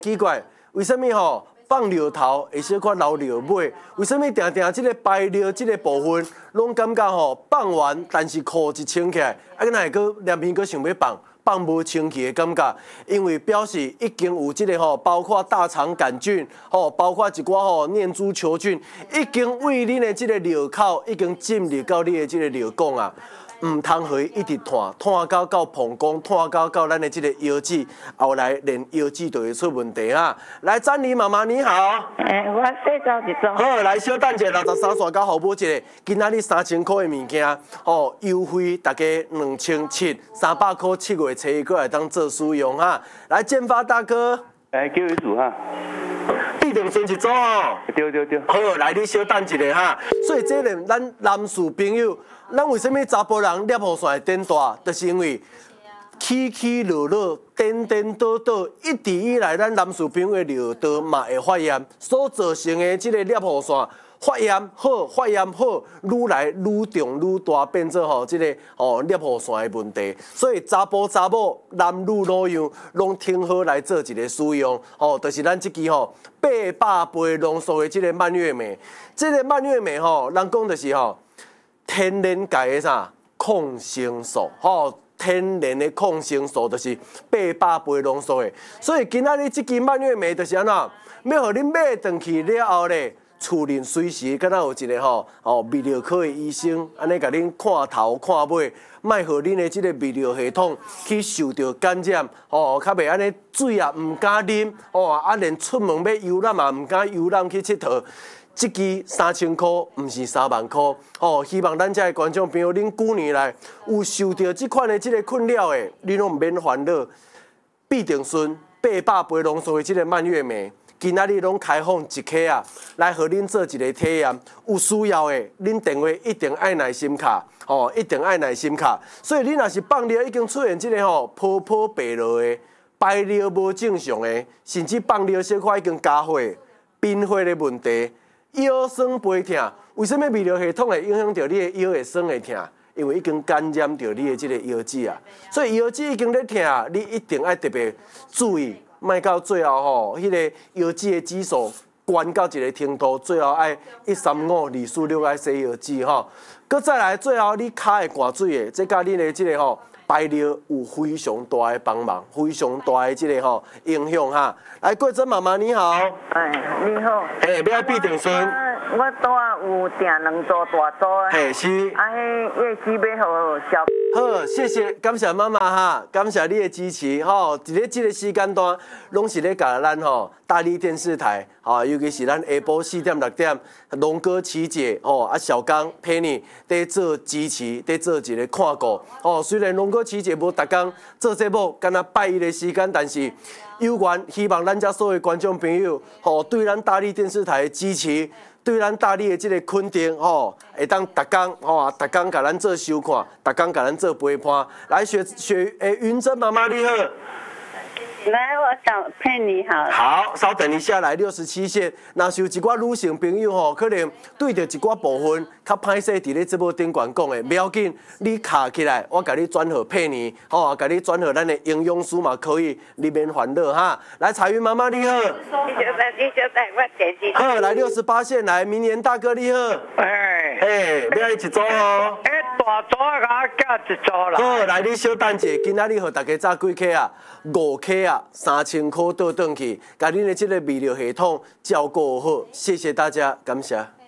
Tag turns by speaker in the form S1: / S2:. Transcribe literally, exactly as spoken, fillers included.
S1: 奇怪，为什么吼放尿头会小可流尿尾？为什么定定即个排尿即个部分，拢感觉吼放完，但是裤一穿起来，啊，那会个连边个想要放？ 放无清气的感觉，因为表示已经有即个吼，包括大肠杆菌，吼，包括一寡吼念珠球菌，已经为恁的即个尿口已经进入到你的即个尿管啊，唔通互伊一直拖，拖到到膀胱，拖到到咱的即个腰子，后来连腰子都会出问题啊！来，詹妮妈妈你好，
S2: 诶、欸，我洗澡一做。
S1: 好，来小等者，六十三线甲服务一个，今仔日三千块的物件，哦，优惠大家两千七，三百块七月初一过来当做使用哈。来，建发大哥，
S3: 哎，叫伊煮哈。
S1: 必定先一组哦。
S3: 对对对。
S1: 好，来你小等一下哈。所以这个咱男士朋友，咱为什么查甫人尿布线会颠大，就是因为起起落落、颠颠倒倒，一直以来咱男士朋友的尿道嘛会发炎，所造成的这个尿布线。 发炎好，发炎好，愈来愈重愈大，变做吼即个吼尿布线的问题。所以查甫查某、男女老幼拢挺好来做一个使用。吼，就是咱即支吼八百倍浓缩的即个蔓越莓。即、这个蔓越莓吼，人讲就是吼天然界的啥抗生素，吼天然的抗生素就是八百倍浓缩的。所以今仔日即支蔓越莓就是安怎，要互恁买转去了后咧。 厝内随时，敢若有一个吼哦泌尿科的医生，安尼甲恁看头看尾，莫互恁的即个泌尿系统去受到感染，哦，较袂安尼水也毋敢啉，哦，啊连出门要游览也毋敢游览去佚佗。即支三千块，毋是三万块，哦，希望咱遮的观众朋友，恁久年来有受到即款的即个困扰的，恁拢毋免烦恼，必定顺八百倍浓缩的即个蔓越莓。 今仔日拢开放一克啊，来互恁做一个体验。有需要的，恁电话一定爱耐心卡，哦，一定爱耐心卡。所以恁若是放尿已经出现即个吼泡泡白落的、排尿无正常的，甚至放尿小可已经加火、冰火的问题，腰酸背痛。为什么泌尿系统会影响到你的腰会酸会痛？因为已经感染到你的即个腰子啊。所以腰子已经咧痛，你一定爱特别注意。 卖到最后吼，迄、那个腰子的指数悬到一个程度，最后爱一三五二四六爱洗腰子吼。搁再来，最后你骹会灌水的，这甲你的即个吼排尿有非常大的帮忙，非常大的即个吼影响哈。来，桂珍妈妈你好。
S2: 哎，你好。
S1: 哎，要必定孙。
S2: 我我带有订两组大组的。
S1: 嘿，是。
S2: 啊，迄叶子要好消。
S1: 好，谢谢，感谢妈妈哈，感谢你的支持吼。伫咧即个时间段，拢是咧甲咱吼大力电视台，吼，尤其是咱下晡四点六点，龙哥、琪姐吼啊，小刚、Penny 在做支持，在做一个看顾。哦，虽然龙哥、琪姐无逐工做节目，敢若拜一的时间，但是有缘希望咱遮所有观众朋友，吼对咱大力电视台的支持。 对咱大力的这个肯定吼，会当逐工吼，逐工甲咱做收看，逐工甲咱做陪伴。来，雪雪诶，云珍妈妈你好。
S2: 来，我找陪你好。
S1: 好，稍等一下，来六十七线。若是有一寡女性朋友吼，可能对着一寡部分较歹势，伫咧节目顶悬讲的，不要紧，你卡起来，我甲你转互陪你，吼，甲你转互咱的营养师嘛可以，你免烦恼哈。来，彩云妈妈你好。你
S2: 小等，你小等，我电视。
S1: 好，来六十八线，来，明年大哥你好。
S3: 哎，
S1: 哎，要来一组哦。
S3: 哎，大组啊，加一组啦。
S1: 好，来你小等者，今仔日互大家炸几克啊？五克啊，三千块倒转去，甲恁的这个泌尿系统照顾好，谢谢大家，感谢。